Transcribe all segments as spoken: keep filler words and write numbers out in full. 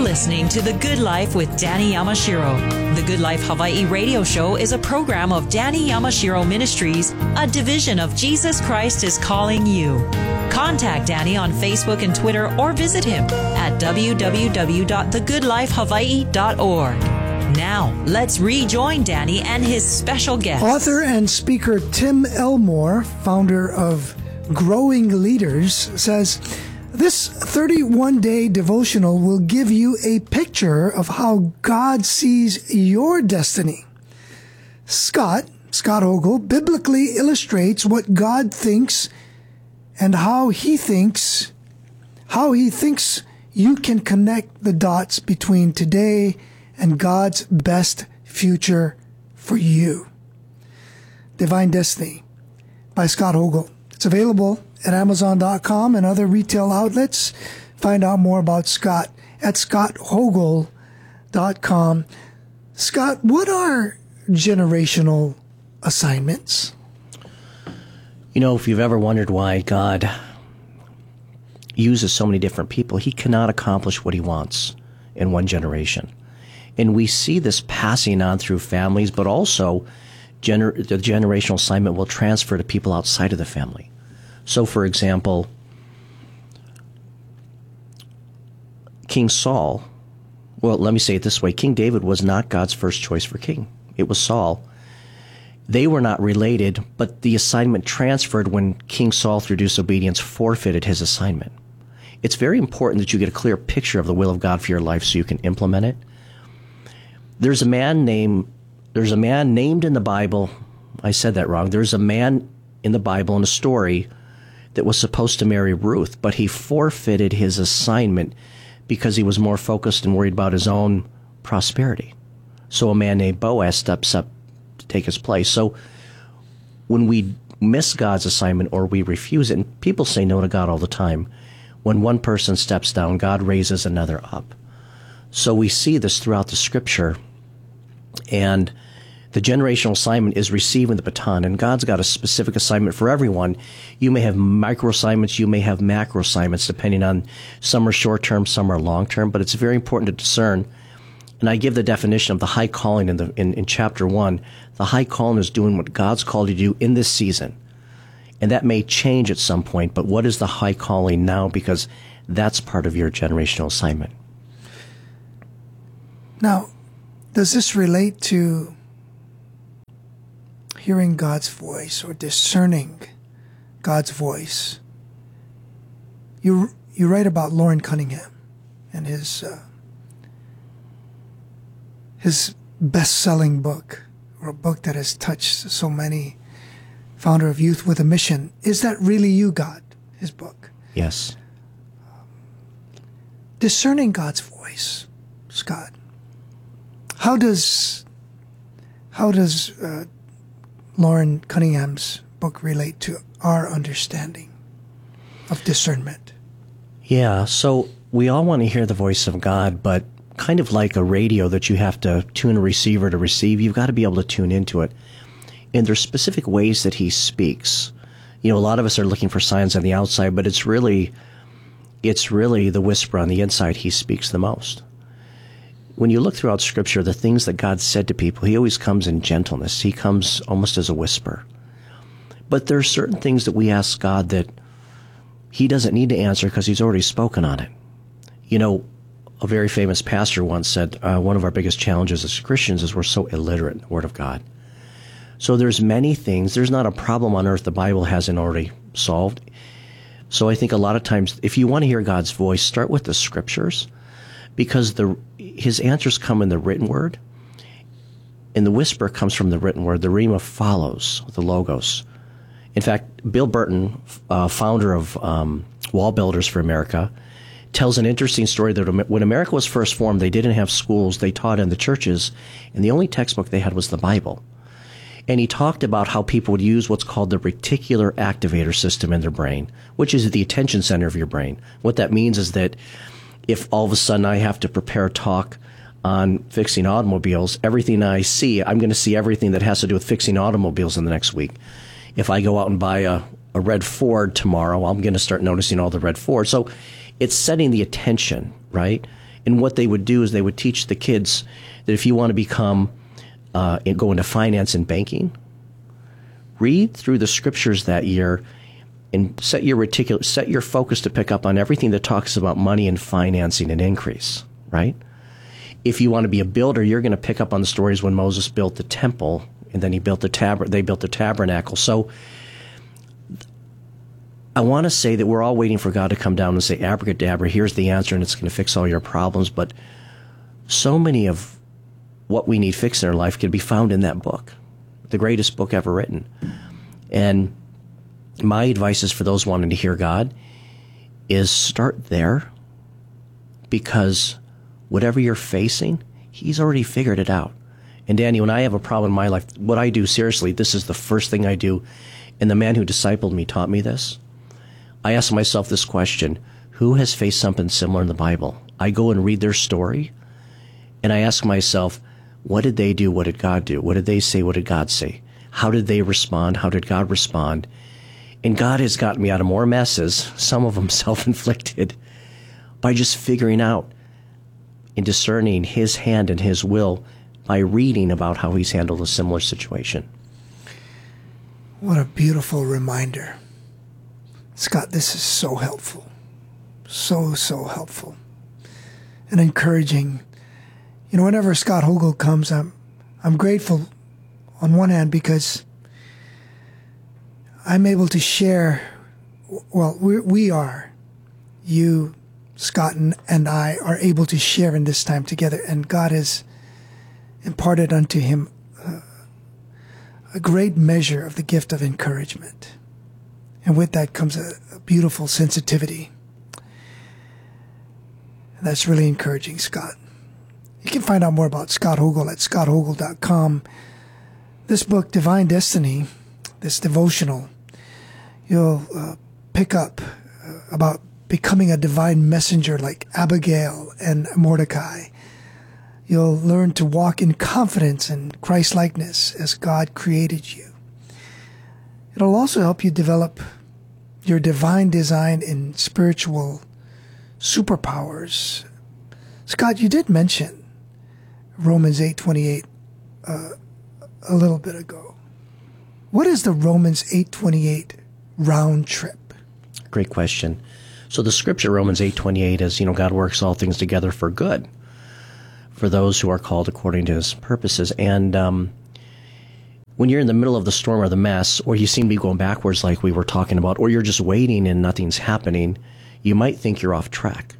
listening to The Good Life with Danny Yamashiro. The Good Life Hawaii radio show is a program of Danny Yamashiro Ministries, a division of Jesus Christ is Calling You. Contact Danny on Facebook and Twitter or visit him at w w w dot the good life hawaii dot org. Now, let's rejoin Danny and his special guest. Author and speaker Tim Elmore, founder of Growing Leaders, says, this thirty-one day devotional will give you a picture of how God sees your destiny. Scott, Scott Ogle, biblically illustrates what God thinks and how he thinks, how he thinks you can connect the dots between today and God's best future for you. Divine Destiny by Scott Ogle. It's available at amazon dot com and other retail outlets. Find out more about Scott at scott ogle dot com. Scott, what are generational assignments? You know, if you've ever wondered why God uses so many different people, he cannot accomplish what he wants in one generation. And we see this passing on through families, but also gener- the generational assignment will transfer to people outside of the family. So, for example, King Saul, well, let me say it this way. King David was not God's first choice for king. It was Saul. They were not related, but the assignment transferred when King Saul, through disobedience, forfeited his assignment. It's very important that you get a clear picture of the will of God for your life so you can implement it. There's a man named, there's a man named in the Bible, I said that wrong, there's a man in the Bible in a story that was supposed to marry Ruth, but he forfeited his assignment because he was more focused and worried about his own prosperity. So a man named Boaz steps up to take his place. So when we miss God's assignment or we refuse it, and people say no to God all the time, when one person steps down, God raises another up. So we see this throughout the scripture, and the generational assignment is receiving the baton, and God's got a specific assignment for everyone. You may have micro assignments, you may have macro assignments, depending on some are short-term, some are long-term, but it's very important to discern. And I give the definition of the high calling in, the, in, in chapter one. The high calling is doing what God's called you to do in this season. And that may change at some point, but what is the high calling now? Because that's part of your generational assignment. Now, does this relate to hearing God's voice or discerning God's voice? You you write about Loren Cunningham and his uh, his best-selling book, or a book that has touched so many, founder of Youth with a Mission. Is that really you, God? His book. Yes. Um, discerning God's voice, Scott. How does how does uh, Loren Cunningham's book relate to our understanding of discernment? Yeah, so we all want to hear the voice of God, but kind of like a radio that you have to tune a receiver to receive, you've got to be able to tune into it. And there's specific ways that he speaks. You know, a lot of us are looking for signs on the outside, but it's really, it's really the whisper on the inside. He speaks the most. When you look throughout Scripture, the things that God said to people, he always comes in gentleness. He comes almost as a whisper. But there are certain things that we ask God that he doesn't need to answer because he's already spoken on it. You know, a very famous pastor once said, uh, one of our biggest challenges as Christians is we're so illiterate in the Word of God. So there's many things. There's not a problem on earth the Bible hasn't already solved. So I think a lot of times, if you want to hear God's voice, start with the Scriptures, because the his answers come in the written word, and the whisper comes from the written word. The Rhema follows the Logos. In fact, Bill Burton, uh, founder of um, Wall Builders for America, tells an interesting story that when America was first formed, they didn't have schools. They taught in the churches, and the only textbook they had was the Bible. And he talked about how people would use what's called the reticular activator system in their brain, which is the attention center of your brain. What that means is that if all of a sudden I have to prepare a talk on fixing automobiles, everything I see, I'm going to see everything that has to do with fixing automobiles in the next week. If I go out and buy a, a red Ford tomorrow, I'm going to start noticing all the red Fords. So it's setting the attention, right? And what they would do is they would teach the kids that if you want to become, uh, and go into finance and banking, read through the scriptures that year and set your reticular, set your focus to pick up on everything that talks about money and financing and increase, right? If you want to be a builder, you're going to pick up on the stories when Moses built the temple, and then he built the tab- they built the tabernacle. So I want to say that we're all waiting for God to come down and say, abracadabra, here's the answer, and it's going to fix all your problems. But so many of what we need fixed in our life can be found in that book, the greatest book ever written. And my advice is for those wanting to hear God is start there, because whatever you're facing, he's already figured it out. And Danny, when I have a problem in my life, what I do, seriously, this is the first thing I do, and the man who discipled me taught me this. I ask myself this question: who has faced something similar in the Bible? I go and read their story, and I ask myself, what did they do? What did God do? What did they say? What did God say? How did they respond? How did God respond? And God has gotten me out of more messes, some of them self-inflicted, by just figuring out and discerning his hand and his will by reading about how he's handled a similar situation. What a beautiful reminder. Scott, this is so helpful. So, so helpful. And encouraging. You know, whenever Scott Hogel comes, I'm, I'm grateful on one hand because I'm able to share, well, we, we are, you, Scott, and, and I are able to share in this time together. And God has imparted unto him uh, a great measure of the gift of encouragement. And with that comes a, a beautiful sensitivity. And that's really encouraging, Scott. You can find out more about Scott Hogel at scott hogel dot com. This book, Divine Destiny, this devotional, you'll uh, pick up uh, about becoming a divine messenger like Abigail and Mordecai. You'll learn to walk in confidence and Christ-likeness as God created you. It'll also help you develop your divine design in spiritual superpowers. Scott, you did mention Romans eight twenty-eight uh, a little bit ago. What is the Romans eight twenty-eight round trip? Great question. So the scripture, Romans eight twenty-eight, is, you know, God works all things together for good for those who are called according to his purposes. And um, when you're in the middle of the storm or the mess, or you seem to be going backwards like we were talking about, or you're just waiting and nothing's happening, you might think you're off track.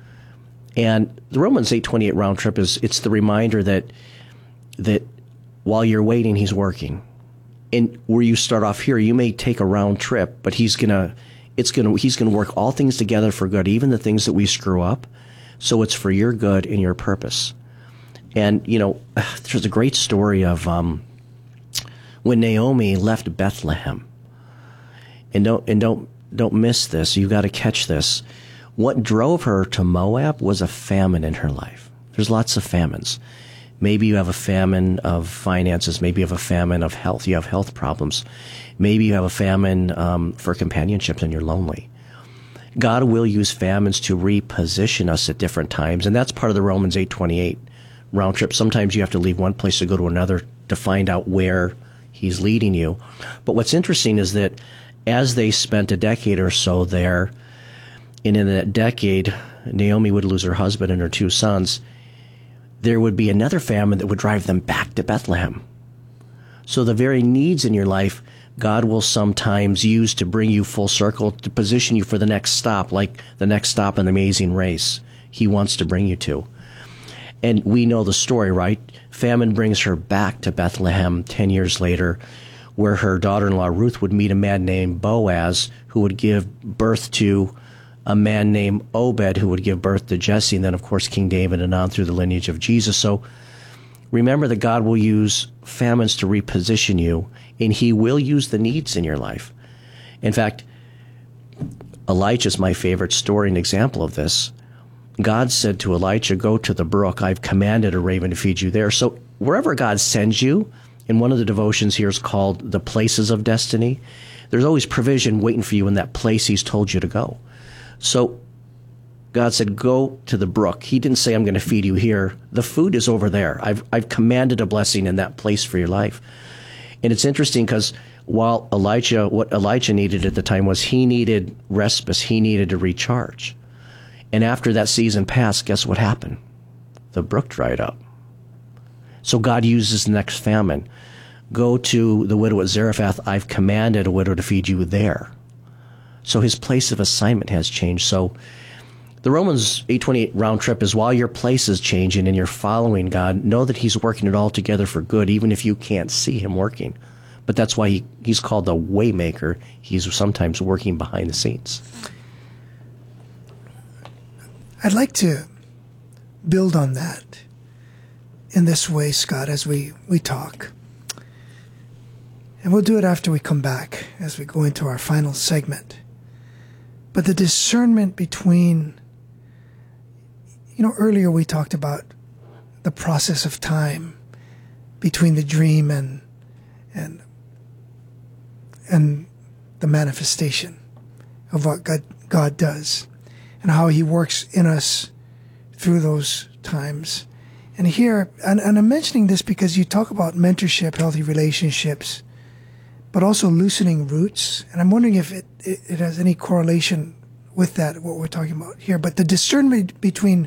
And the Romans eight twenty-eight round trip is, it's the reminder that that while you're waiting, he's working. And where you start off here, you may take a round trip, but he's gonna, it's gonna, he's gonna work all things together for good, even the things that we screw up. So it's for your good and your purpose. And you know, there's a great story of um, when Naomi left Bethlehem. And don't and don't don't miss this. You've got to catch this. What drove her to Moab was a famine in her life. There's lots of famines. Maybe you have a famine of finances. Maybe you have a famine of health. You have health problems. Maybe you have a famine um, for companionship and you're lonely. God will use famines to reposition us at different times, and that's part of the Romans eight twenty-eight round trip. Sometimes you have to leave one place to go to another to find out where he's leading you. But what's interesting is that as they spent a decade or so there, and in that decade, Naomi would lose her husband and her two sons, there would be another famine that would drive them back to Bethlehem. So the very needs in your life, God will sometimes use to bring you full circle, to position you for the next stop, like the next stop in the Amazing Race he wants to bring you to. And we know the story, right? Famine brings her back to Bethlehem ten years later, where her daughter-in-law Ruth would meet a man named Boaz, who would give birth to a man named Obed, who would give birth to Jesse, and then, of course, King David, and on through the lineage of Jesus. So remember that God will use famines to reposition you, and he will use the needs in your life. In fact, Elijah is my favorite story and example of this. God said to Elijah, go to the brook. I've commanded a raven to feed you there. So wherever God sends you, and one of the devotions here is called the places of destiny, there's always provision waiting for you in that place he's told you to go. So God said, go to the brook. He didn't say, I'm going to feed you here. The food is over there. I've, I've commanded a blessing in that place for your life. And it's interesting because while Elijah, what Elijah needed at the time was he needed respite. He needed to recharge. And after that season passed, guess what happened? The brook dried up. So God uses the next famine. Go to the widow at Zarephath. I've commanded a widow to feed you there. So his place of assignment has changed. So the Romans eight twenty-eight round trip is while your place is changing and you're following God, know that he's working it all together for good, even if you can't see him working. But that's why he, he's called the way maker. He's sometimes working behind the scenes. I'd like to build on that in this way, Scott, as we, we talk. And we'll do it after we come back, as we go into our final segment. But the discernment between, you know, earlier we talked about the process of time between the dream and and and the manifestation of what God, God does and how he works in us through those times. And here, and, and I'm mentioning this because you talk about mentorship, healthy relationships, but also loosening roots. And I'm wondering if it, it, it has any correlation with that, what we're talking about here. But the discernment between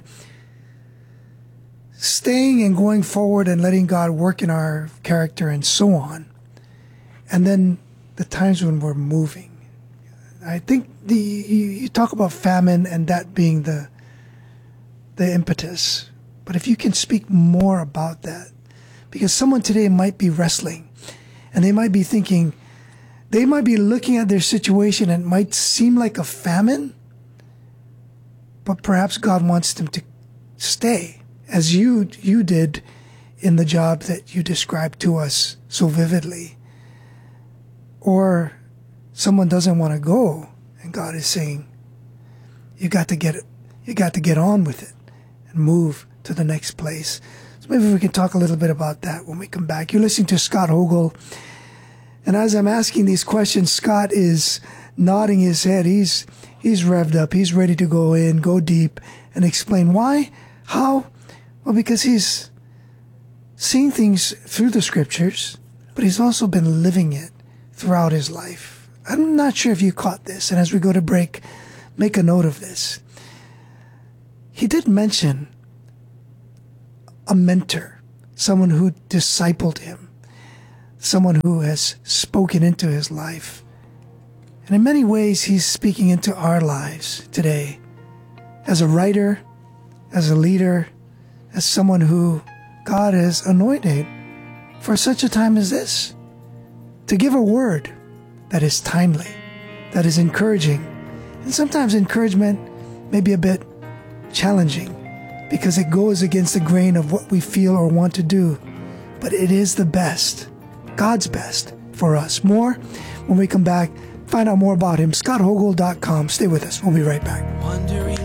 staying and going forward and letting God work in our character and so on, and then the times when we're moving. I think the you, you talk about famine and that being the the impetus. But if you can speak more about that, because someone today might be wrestling and they might be thinking, they might be looking at their situation and it might seem like a famine, but perhaps God wants them to stay, as you you did in the job that you described to us so vividly. Or someone doesn't want to go, and God is saying, you got to get it, you got to get on with it and move to the next place. So maybe we can talk a little bit about that when we come back. You're listening to Scott Hogel, and as I'm asking these questions, Scott is nodding his head. He's he's revved up. He's ready to go in, go deep, and explain why, how. Well, because he's seeing things through the scriptures, but he's also been living it throughout his life. I'm not sure if you caught this, and as we go to break, make a note of this. He did mention a mentor, someone who discipled him, someone who has spoken into his life. And in many ways, he's speaking into our lives today as a writer, as a leader, as someone who God has anointed for such a time as this, to give a word that is timely, that is encouraging. And sometimes encouragement may be a bit challenging because it goes against the grain of what we feel or want to do. But it is the best, God's best for us. More when we come back. Find out more about him, scott hogel dot com. Stay with us. We'll be right back. Wondering